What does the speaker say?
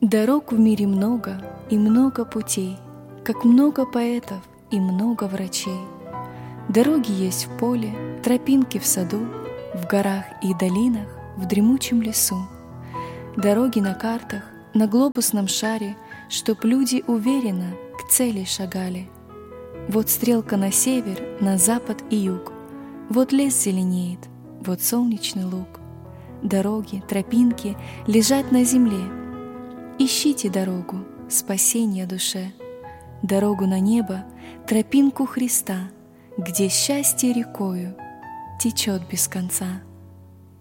Дорог в мире много и много путей, как много поэтов и много врачей. Дороги есть в поле, тропинки в саду, в горах и долинах, в дремучем лесу. Дороги на картах, на глобусном шаре, чтоб люди уверенно к цели шагали. Вот стрелка на север, на запад и юг, вот лес зеленеет, вот солнечный луг. Дороги, тропинки лежат на земле. Ищите дорогу, спасения душе, дорогу на небо, тропинку Христа, где счастье рекою течет без конца.